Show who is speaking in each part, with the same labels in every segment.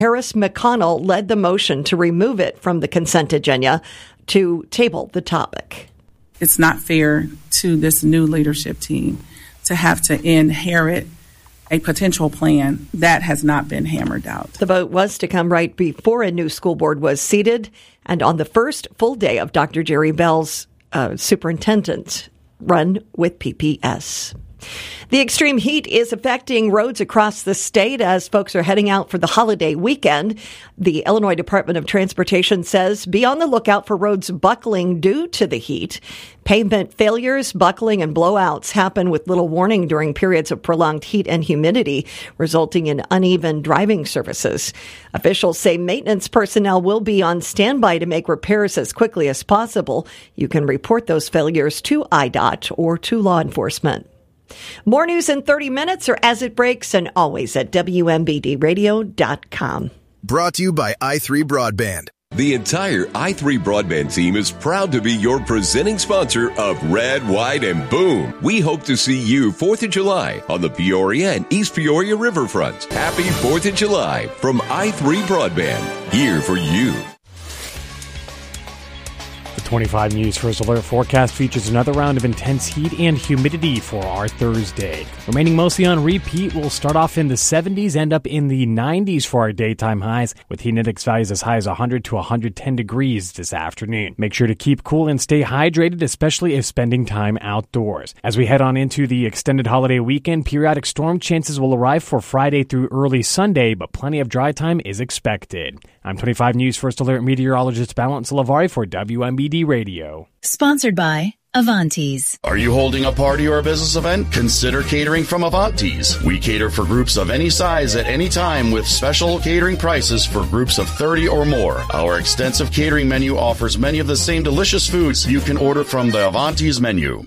Speaker 1: Harris McConnell led the motion to remove it from the consent agenda to table the topic.
Speaker 2: It's not fair to this new leadership team to have to inherit a potential plan that has not been hammered out.
Speaker 1: The vote was to come right before a new school board was seated and on the first full day of Dr. Jerry Bell's superintendent run with PPS. The extreme heat is affecting roads across the state as folks are heading out for the holiday weekend. The Illinois Department of Transportation says be on the lookout for roads buckling due to the heat. Pavement failures, buckling, and blowouts happen with little warning during periods of prolonged heat and humidity, resulting in uneven driving surfaces. Officials say maintenance personnel will be on standby to make repairs as quickly as possible. You can report those failures to IDOT or to law enforcement. More news in 30 minutes or as it breaks, and always at WMBDradio.com.
Speaker 3: Brought to you by i3 Broadband.
Speaker 4: The entire i3 Broadband team is proud to be your presenting sponsor of Red, White, and Boom. We hope to see you 4th of July on the Peoria and East Peoria riverfronts. Happy 4th of July from i3 Broadband, here for you.
Speaker 5: 25 News First Alert forecast features another round of intense heat and humidity for our Thursday. Remaining mostly on repeat, we'll start off in the 70s, end up in the 90s for our daytime highs, with heat index values as high as 100 to 110 degrees this afternoon. Make sure to keep cool and stay hydrated, especially if spending time outdoors. As we head on into the extended holiday weekend, periodic storm chances will arrive for Friday through early Sunday, but plenty of dry time is expected. I'm 25 News First Alert meteorologist Balance Lavari for WMBD Radio.
Speaker 6: Sponsored by Avantes.
Speaker 7: Are you holding a party or a business event? Consider catering from Avantes. We cater for groups of any size at any time with special catering prices for groups of 30 or more. Our extensive catering menu offers many of the same delicious foods you can order from the Avantes menu.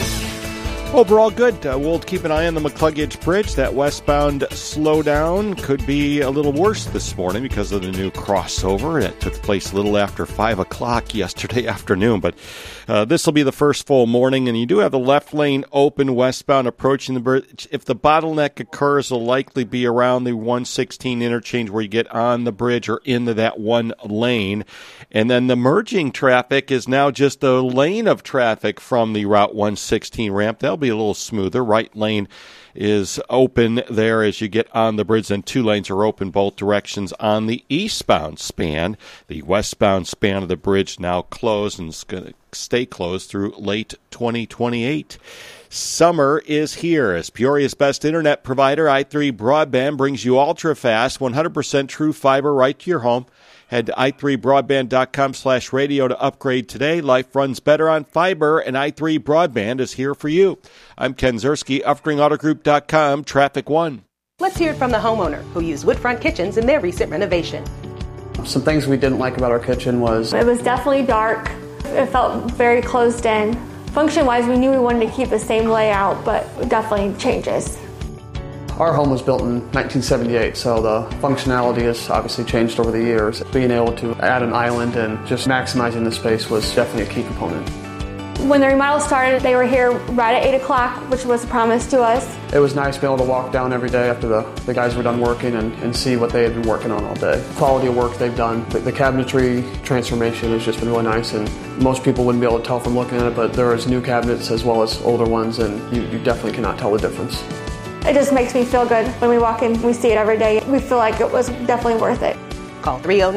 Speaker 8: Overall good. We'll keep an eye on the McCluggage Bridge. That westbound slowdown could be a little worse this morning because of the new crossover. That took place a little after 5 o'clock yesterday afternoon. But this will be the first full morning, and you do have the left lane open westbound approaching the bridge. If the bottleneck occurs, it'll likely be around the 116 interchange where you get on the bridge or into that one lane. And then the merging traffic is now just a lane of traffic from the Route 116 ramp. That'll be a little smoother. Right lane is open there as you get on the bridge, and 2 lanes are open both directions on the eastbound span. The westbound span of the bridge now closed and is going to stay closed through late 2028. Summer is here as Peoria's best internet provider, i3 Broadband, brings you ultra-fast, 100% true fiber right to your home. Head to i3broadband.com/radio to upgrade today. Life runs better on fiber, and i3 Broadband is here for you. I'm Ken Zerski, UffringAutoGroup.com, Traffic One.
Speaker 9: Let's hear it from the homeowner who used Woodfront Kitchens in their recent renovation.
Speaker 10: Some things we didn't like about our kitchen was
Speaker 11: it was definitely dark. It felt very closed in. Function-wise, we knew we wanted to keep the same layout, but definitely changes.
Speaker 10: Our home was built in 1978, so the functionality has obviously changed over the years. Being able to add an island and just maximizing the space was definitely a key component.
Speaker 11: When the remodel started, they were here right at 8 o'clock, which was a promise to us.
Speaker 10: It was nice being able to walk down every day after the guys were done working and see what they had been working on all day. The quality of work they've done. The cabinetry transformation has just been really nice, and most people wouldn't be able to tell from looking at it, but there is new cabinets as well as older ones, and you definitely cannot tell the difference.
Speaker 11: It just makes me feel good when we walk in, we see it every day. We feel like it was definitely worth it.
Speaker 9: Call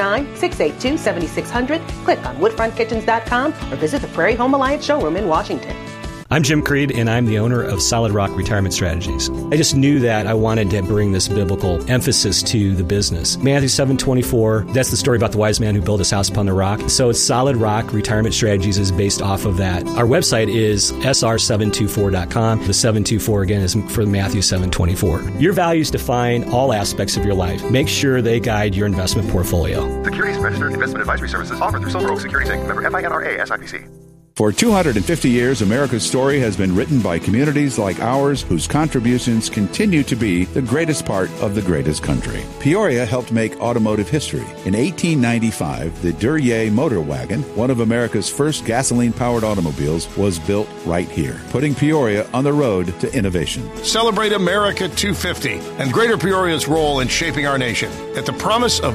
Speaker 9: 309-682-7600, click on woodfrontkitchens.com, or visit the Prairie Home Alliance showroom in Washington.
Speaker 12: I'm Jim Creed, and I'm the owner of Solid Rock Retirement Strategies. I just knew that I wanted to bring this biblical emphasis to the business. Matthew 7:24, that's the story about the wise man who built his house upon the rock. So it's Solid Rock Retirement Strategies is based off of that. Our website is sr724.com. The 724, again, is for Matthew 7:24. Your values define all aspects of your life. Make sure they guide your investment portfolio.
Speaker 13: Securities Registered Investment Advisory Services offered through Silver Oak Securities Inc. Member FINRA SIPC. For 250 years, America's story has been written by communities like ours whose contributions continue to be the greatest part of the greatest country. Peoria helped make automotive history. In 1895, the Duryea motor wagon, one of America's first gasoline-powered automobiles, was built right here, putting Peoria on the road to innovation.
Speaker 14: Celebrate America 250 and Greater Peoria's role in shaping our nation. At the promise of